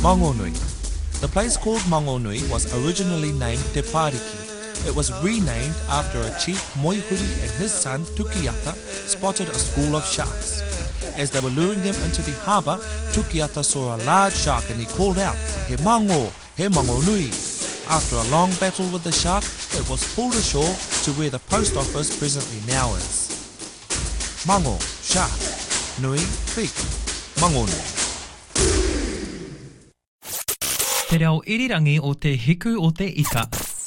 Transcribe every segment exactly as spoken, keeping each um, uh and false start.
Mangonui. The place called Mangonui was originally named Te Pariki. It was renamed after a chief Moihuri and his son Tukiata spotted a school of sharks. As they were luring them into the harbour, Tukiata saw a large shark and he called out, He mango, he mangonui. After a long battle with the shark, it was pulled ashore to where the post office presently now is. Mango, shark. Nui, big. Mangonui. Te reo irirangi o te hiku o te ika.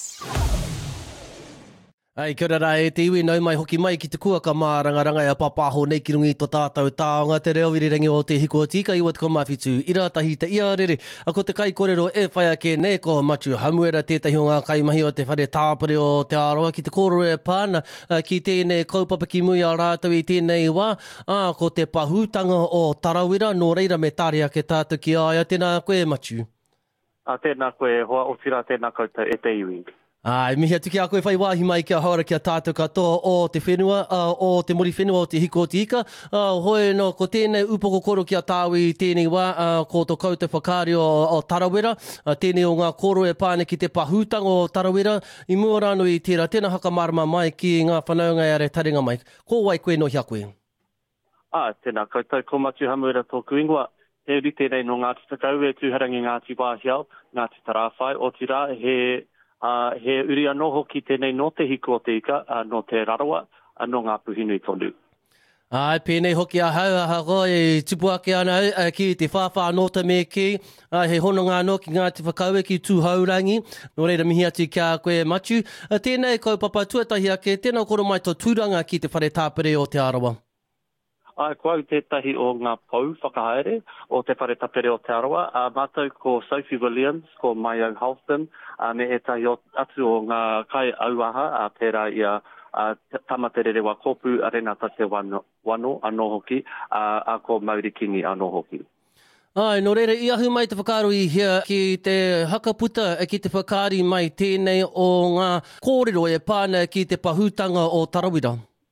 Ai, kia ora rā e te iwi nau mai hoki mai ki te kuaka mā rangaranga e papaho nei ki rungi tō tātou tāonga te reo irirangi o te hiku o tika iwa te komawhitu ira tahi te ia rere. A ko te kai kōrero e whai ake nei ko matu hamuera tētahi o ngā kaimahi o te whare tāpare o te aroa ki te kōrero e pāna uh, ki tēnei kaupapa ki mui a rātou i tēnei wā uh, ko te pahūtanga o Tarawera nō reira me tāre ake tātou ki aia tēnā koe matu. A tēnā koe hoa o tira tēnā koutou e te iwi. Ai, mihi atu ki a koe whai wāhi mai kia haora kia tātou katoa o te whenua, uh, o te mori whenua o te hiko o te ika. Uh, hoi no, ko tēnei upoko koro kia tāwi tēnei wā, uh, ko tō koutou whakaari o, o Tarawera. Uh, tēnei o ngā koro e pāne ki te pahūtanga o Tarawera. I mua rānu i tērā, tēnā hakamarama mai ki ngā whanaunga e are taringa mai. Ko wai koe no hia koe? Ah, tēnā koutou ko matu hamuera tōku ingoa. He rite nei no Ngāti Takau e tūharangi Ngāti Wāhiao, Ngāti Tarawhai o tira he... Uh, he uri anō hoki tēnei no te hiko o te ika, uh, no te rarawa, uh, no ngā puhinui tonu. Ai, pēnei hoki a hau a hako e tipu ake ana uh, ki te whawha anota me ki, uh, he hono ngā no ki ngā te whakaue ki tūhaurangi, no reira mihi atu kia koe matu. Uh, tēnei kaupapa tuatahi ake, tēnā koro mai tō tūranga ki te whare tāpere o te arawa. Ai, koau tētahi o ngā pou whakahaere o te whare tāpere o te arawa. Uh, mātou ko Sophie Williams, ko Mayo Halston, uh, me e tahi o, atu o ngā kai auaha, uh, pērā ia uh, tamaterere wa kōpū arena ta te wano, wano anō hoki, uh, a ko Mauri Kingi anō hoki. Ai, no reira, i ahu mai te whakaaro i hea ki te hakaputa, ki te whakaari mai tēnei o ngā kōrero e pāna ki te pahūtanga o Tarawera.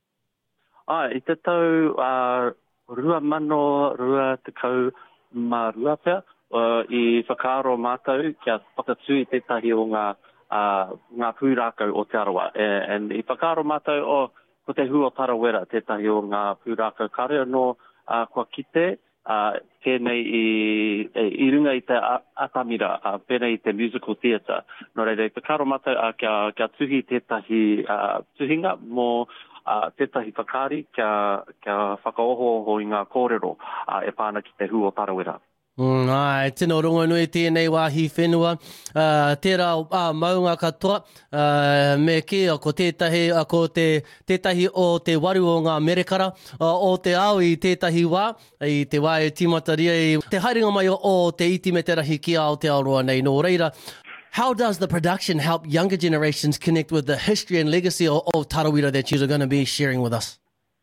Ah, i te tau uh, rua mano, rua te kau ma rua pia, uh, i whakaaro mātou kia whakatū i tētahi o ngā, uh, ngā pūrākau o te arawa. E, and i whakaaro mātou o ko te hu o Tarawera, tētahi o ngā pūrākau kare no uh, kua kite, uh, pēnei i, e, i runga i te atamira, uh, pēnei i te musical theatre. No reire, i whakaaro mātou uh, kia, kia tuhi tētahi uh, tuhinga mō Uh, tētahi whakaari kia, kia whakaoho i ngā kōrero uh, e pāna ki te hu o Tarawera. Mm, ai, tino rongo nui tēnei wāhi whenua. Uh, tērā uh, maunga katoa uh, me ki a ko tētahi, a ko te, tētahi o te waru o ngā merekara uh, o te ao i tētahi wā, i te wā e timataria i te haeringa mai o te iti me te rahi ki ao te aroa nei no reira. How does the production help younger generations connect with the history and legacy of, of Tarawera that you're going to be sharing with us?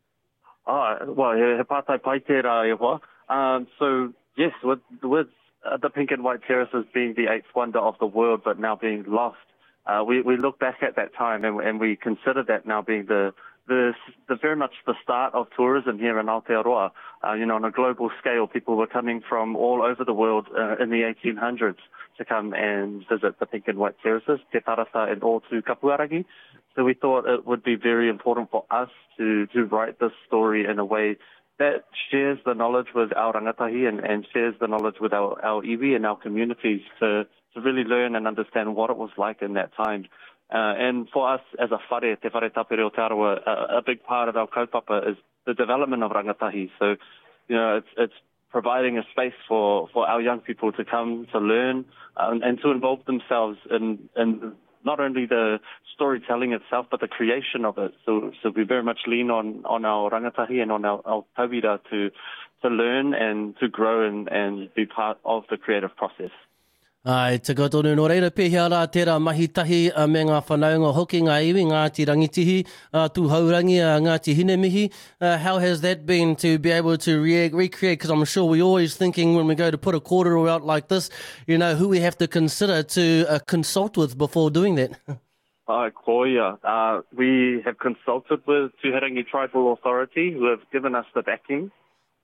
Ah, well, he, he pātai pai tērā e hoa. Um, so, yes, with, with uh, the pink and white terraces being the eighth wonder of the world but now being lost, uh, we, we look back at that time and, and we consider that now being the, the, the very much the start of tourism here in Aotearoa. Uh, you know, on a global scale, people were coming from all over the world uh, in the eighteen hundreds. To come and visit the pink and white terraces, Te Tarasa and all to Kapuarangi. So we thought it would be very important for us to, to write this story in a way that shares the knowledge with our rangatahi and, and shares the knowledge with our, our iwi and our communities to, to really learn and understand what it was like in that time. Uh, and for us as a whare, Te Whare Tāpere o Te Arawa, a, a big part of our kaupapa is the development of rangatahi. So, you know, it's, it's providing a space for, for our young people to come to learn um, and to involve themselves in, in not only the storytelling itself, but the creation of it. So, so we very much lean on, on our rangatahi and on our, our tauira to, to learn and to grow and, and be part of the creative process. Ai, te katonu no reira pēhea rā tērā mahitahi uh, me ngā whanaunga hoki ngā iwi, Ngāti Rangitihi, uh, tūhaurangi, uh, Ngāti Hinemihi. Uh, how has that been to be able to re- recreate? Because I'm sure we're always thinking when we go to put a kōrero out like this, you know, who we have to consider to uh, consult with before doing that. Uh, koia. Uh, we have consulted with Tūharangi Tribal Authority who have given us the backing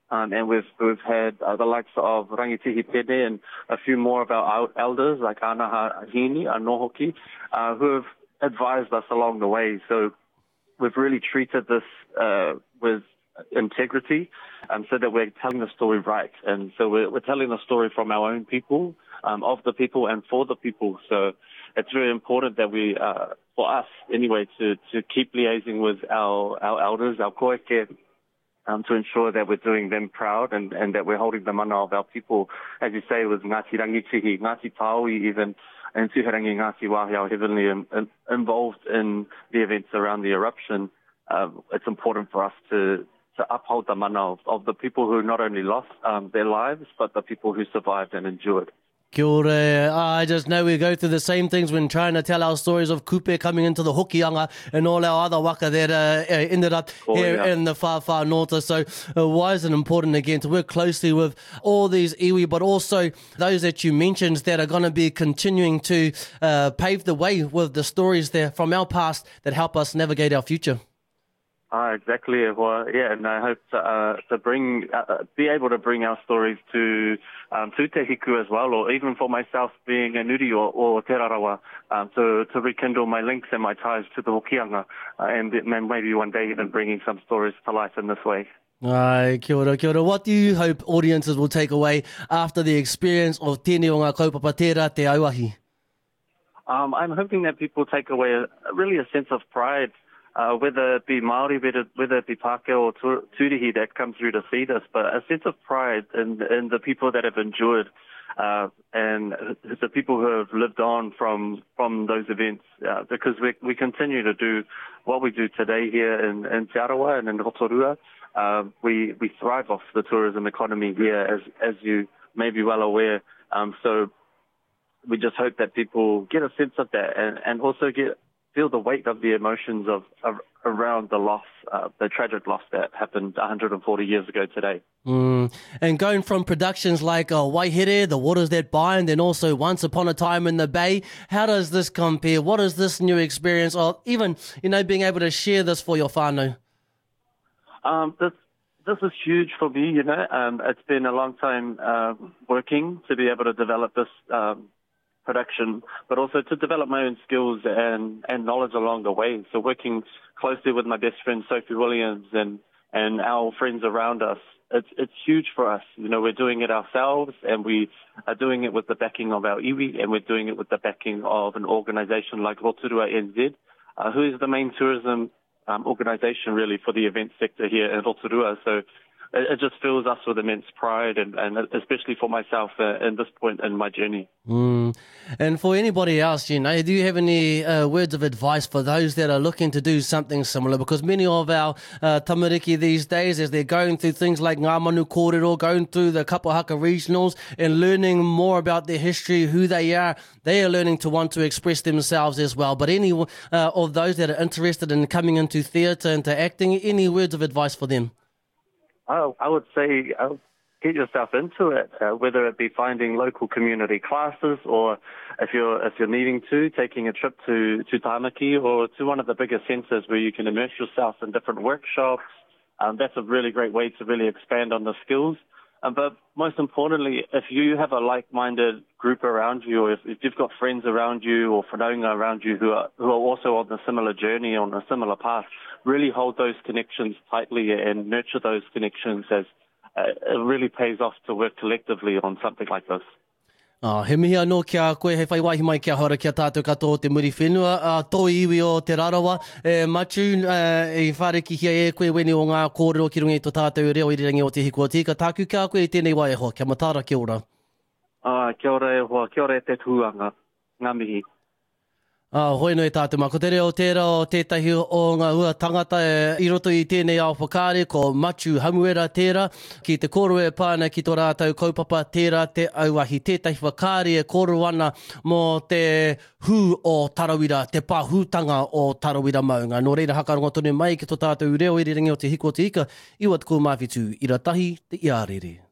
Um, and we've we've had uh, the likes of Rangitihi Pede and a few more of our elders like Anaha Hini, Anohoki, uh, who have advised us along the way. So we've really treated this uh, with integrity, um, so that we're telling the story right. And so we're, we're telling the story from our own people, um, of the people and for the people. So it's very important that we, uh, for us anyway, to, to keep liaising with our, our elders, our koeke, um, to ensure that we're doing them proud and, and that we're holding the mana of our people, as you say, with Ngāti Rangitihi, Ngāti Tāui even, and Tuharangi Ngāti Wāhi, heavily in, in, involved in the events around the eruption. Um, it's important for us to, to uphold the mana of, of the people who not only lost um, their lives, but the people who survived and endured. Kia ora. I just know we go through the same things when trying to tell our stories of kupe coming into the Hokianga and all our other waka that uh, ended up oh, here yeah. in the far, far north. So uh, why is it important, again, to work closely with all these iwi, but also those that you mentioned that are going to be continuing to uh, pave the way with the stories there from our past that help us navigate our future? Ah, exactly. Well, yeah, and I hope to, uh, to bring, uh, be able to bring our stories to um, to Te Hiku as well, or even for myself being a nuri or, or Te Rarawa, um, to, to rekindle my links and my ties to the Hokianga, uh, and then maybe one day even bringing some stories to life in this way. Ai, kia ora, kia ora. What do you hope audiences will take away after the experience of Tēnei o ngā kaupapa tērā te auahi? Um, I'm hoping that people take away a, really a sense of pride, Uh, whether it be Māori, whether, whether it be Pākehā or Tūrihi that come through to see this, but a sense of pride in, in the people that have endured uh, and the people who have lived on from from those events, uh, because we we continue to do what we do today here in, in Te Arawa and in Rotorua. Uh, we, we thrive off the tourism economy here, as, as you may be well aware. Um, so we just hope that people get a sense of that and, and also get feel the weight of the emotions of, of around the loss, uh, the tragic loss that happened one hundred forty years ago today. Mm. And going from productions like uh, Waihere, The Waters That Bind, and also Once Upon a Time in the Bay, how does this compare? What is this new experience, or even, you know, being able to share this for your whānau? Um, this this is huge for me, you know. Um, it's been a long time uh, working to be able to develop this um production, but also to develop my own skills and, and knowledge along the way. So working closely with my best friend Sophie Williams and, and our friends around us, it's it's huge for us. You know, we're doing it ourselves, and we are doing it with the backing of our iwi, and we're doing it with the backing of an organization like Rotorua N Z, uh, who is the main tourism um, organization really for the event sector here in Rotorua. So it just fills us with immense pride, and, and especially for myself uh, at this point in my journey. Mm. And for anybody else, you know, do you have any uh, words of advice for those that are looking to do something similar? Because many of our uh, tamariki these days, as they're going through things like Ngā Manu Kōrero, going through the Kapahaka regionals and learning more about their history, who they are, they are learning to want to express themselves as well. But any uh, of those that are interested in coming into theatre, into acting, any words of advice for them? Oh, I would say uh, get yourself into it, uh, whether it be finding local community classes, or if you're if you're needing to, taking a trip to, to Tāmaki or to one of the bigger centres where you can immerse yourself in different workshops. Um, that's a really great way to really expand on the skills. Um, but most importantly, if you have a like-minded group around you, or if, if you've got friends around you or whanaunga around you who are, who are also on a similar journey, on a similar path, really hold those connections tightly and nurture those connections, as uh, it really pays off to work collectively on something like this. Oh, he mihi anō kia koe, he whai waihi mai kia hora kia tātou katoa te muri whenua. Uh, tō iwi o te Rarawa, e matu, uh, e whareki hia e koe weni o ngā kōrero ki rungi tō tātou reo i rangi o te hiko tika. Tāku kia koe i tēnei wai e hoa, kia matara, kia ora. Ah, kia ora e hoa, kia ora e te tuanga, ngā mihi. Ah, hoi no e tātou mako. Te reo tērā o tētahi o ngā ua tangata e, i roto i tēnei ao whakaare ko Machu Hamuera tērā, ki te koro e pāna ki tō rātou kaupapa tērā te auahi. Tētahi whakaare e koro ana mō te hu o Tarawira, te pāhūtanga o Tarawira maunga. Nō reira hakarongo tonu mai ki tō tātou reo i rangi o te hiko te ika, iwa te ko mawhitu i ratahi te iarere.